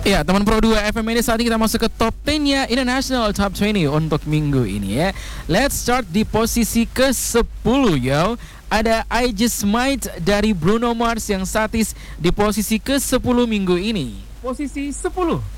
Ya, teman Pro 2 FM ini saat ini kita masuk ke top 10-nya International Top 20 untuk minggu ini ya. Let's start di posisi ke-10 yo. Ada I Just Might dari Bruno Mars yang statis di posisi ke-10 minggu ini. Posisi 10.